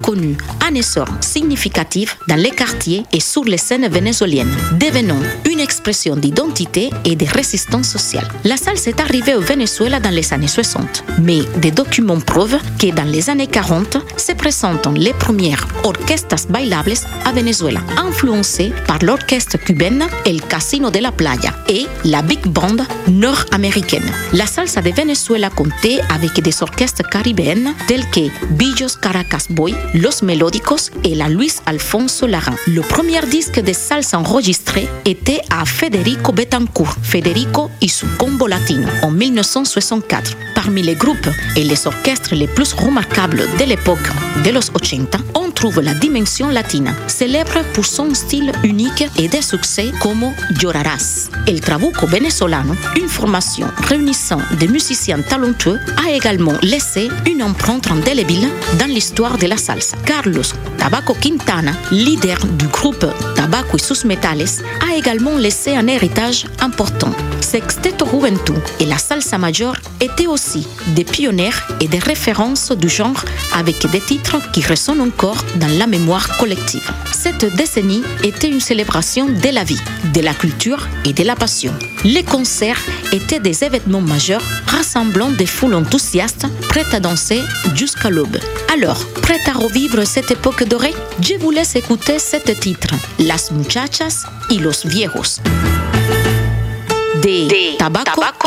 connu un essor significatif dans les quartiers et sur les scènes vénézuéliennes, devenant une expression d'identité et de résistance sociale. La salsa est arrivée au Venezuela dans les années 60, mais des documents prouvent que dans les années 40 se présentent les premières orquestas bailables à Venezuela, influencées par l'orchestre cubaine El Casino de la Playa et la Big Band nord-américaine. La salsa de Venezuela comptait avec des orchestres caribéennes tels que Billos Caracas Boy, Los Melódicos et la Luis Alfonso Lara. Le premier disque de salsa enregistré était à Federico Betancourt, Federico y su Combo Latino, en 1964. Parmi les groupes et les orchestres les plus remarquables de l'époque de los 80, on trouve la dimension latine, célèbre pour son style unique et des succès comme Llorarás. El Trabuco Venezolano, une formation réunissant des musiciens talentueux, a également laissé une empreinte indélébile dans l'histoire de la salsa. Carlos Tabaco Quintana, leader du groupe Tabaco y sus Metales, a également laissé un héritage important. Sexteto Juventud et la salsa major étaient aussi des pionnières et des références du genre avec des titres qui résonnent encore dans la mémoire collective. Cette décennie était une célébration de la vie, de la culture et de la passion. Les concerts étaient des événements majeurs rassemblant des foules enthousiastes prêtes à danser jusqu'à l'aube. Alors, prêtes à revivre cette époque dorée? Je vous laisse écouter cet titre, Las Muchachas y los Viejos, de Tabaco